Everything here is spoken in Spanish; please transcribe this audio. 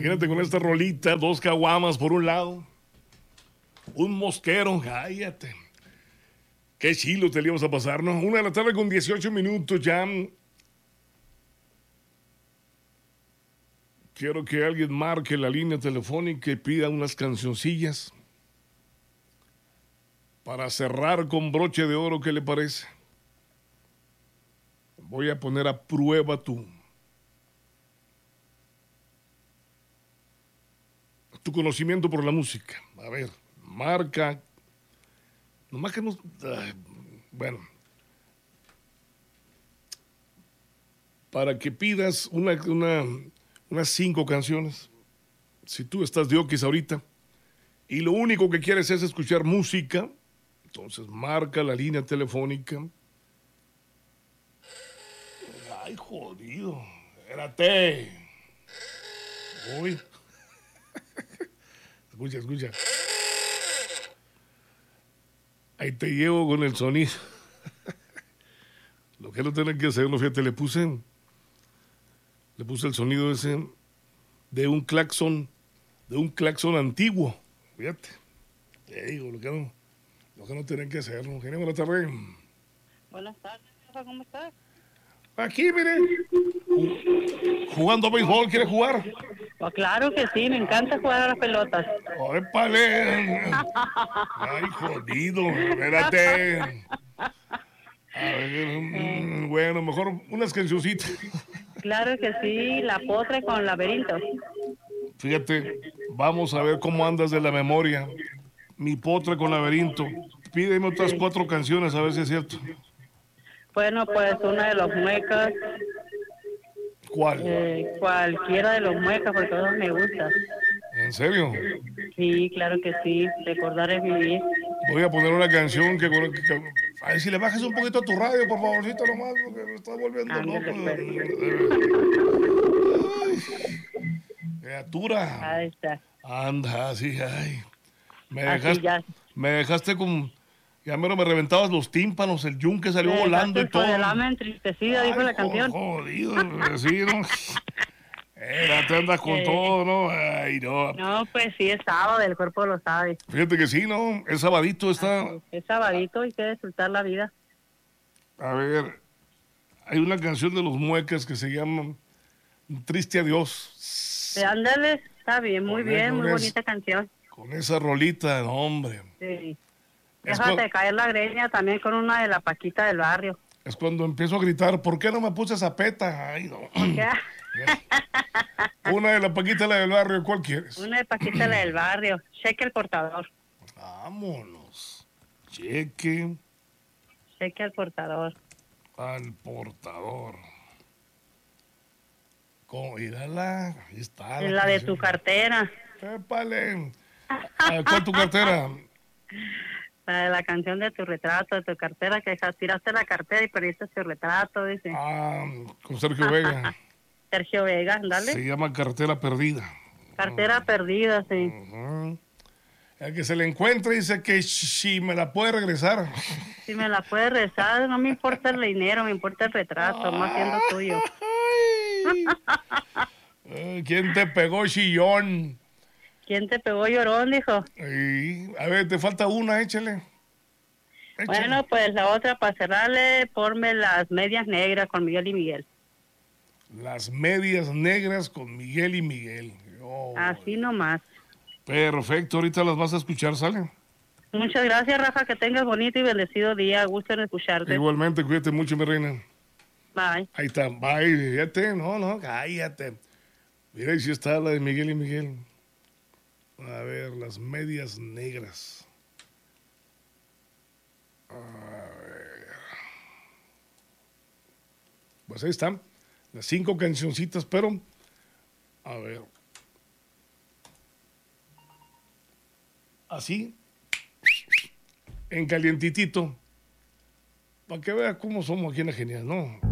Imagínate con esta rolita, 2 caguamas por un lado, un mosquero, cállate. Qué chilo te le íbamos a pasar, ¿no? 1 de la tarde con 18 minutos ya. Quiero que alguien marque la línea telefónica y pida unas cancioncillas para cerrar con broche de oro, ¿qué le parece? Voy a poner a prueba tu conocimiento por la música. A ver, marca. Nomás que no. Bueno. Para que pidas unas 5 canciones. Si tú estás de okis ahorita y lo único que quieres es escuchar música, entonces marca la línea telefónica. Ay, jodido. Espérate. Uy. Escucha. Ahí te llevo con el sonido. Lo que no tienen que hacerlo, fíjate, le puse el sonido ese de un claxon antiguo. Fíjate. Te digo, lo que no tienen que hacerlo. Buenas tardes. Buenas tardes, ¿cómo estás? Aquí, mire. Jugando a béisbol, ¿quiere jugar? Pues claro que sí, me encanta jugar a las pelotas. ¡Épale! ¡Ay, jodido! Espérate. A ver, bueno, mejor unas cancioncitas. Claro que sí, La Potra con Laberinto. Fíjate, vamos a ver cómo andas de la memoria. Mi Potra con Laberinto. Pídeme otras 4 canciones, a ver si es cierto. Bueno, pues una de los Muecas. ¿Cuál? Cualquiera de los Muecas, porque todos me gustan. ¿En serio? Sí, claro que sí, recordar es vivir. Voy a poner una canción que a ver si le bajas un poquito a tu radio, por favorcito, nomás, porque me está volviendo Ándale, loco. pues. Ay, criatura. Ahí está. Anda, así, ay. Así ya. Me dejaste con... Ya mero me reventabas los tímpanos, el yunque salió volando y todo. Con el alma entristecida, dijo la canción. Jodido, sí, ¿no? Te andas con todo, ¿no? Ay, no. No, pues sí, es sábado, el cuerpo lo sabe. Fíjate que sí, ¿no? Es sabadito, está... Es sabadito, hay que disfrutar la vida. A ver, hay una canción de los Muecas que se llama Triste Adiós. Ándale, está bien, muy bien, muy bonita canción. Con esa rolita, no, hombre. Sí. Déjate caer la greña también con una de la Paquita del Barrio. Es cuando empiezo a gritar, ¿por qué no me puse zapeta? Ay, no. Una de la Paquita, la del Barrio, ¿cuál quieres? Una de Paquita, la del Barrio. Cheque el portador. Vámonos. Cheque. Cheque al portador. Al portador. ¿Cómo? Mírala, ahí está. La de tu cartera. ¡Épale! ¿Cuál es tu cartera? La de la canción de tu retrato, de tu cartera, que tiraste la cartera y perdiste tu retrato, dice. Ah, con Sergio Vega. Sergio Vega, dale. Se llama Cartera Perdida. Cartera perdida, sí. El que se le encuentra dice que si me la puede regresar. Si me la puede rezar, no me importa el dinero, me importa el retrato, más siendo tuyo. ¿Quién te pegó, chillón? ¿Quién te pegó, llorón, dijo? A ver, te falta una, échale. Bueno, pues la otra, para cerrarle, ponme Las Medias Negras con Miguel y Miguel. Las Medias Negras con Miguel y Miguel. Así nomás. Perfecto, ahorita las vas a escuchar, ¿sale? Muchas gracias, Rafa, que tengas bonito y bendecido día. Gusto en escucharte. Igualmente, cuídate mucho, mi reina. Bye. Ahí está, bye, fíjate, no, cállate. Mira, ahí sí está la de Miguel y Miguel. A ver, Las Medias Negras. A ver. Pues ahí están, las 5 cancioncitas, pero... A ver. Así, en calientitito, para que vea cómo somos aquí en la Genial, ¿no?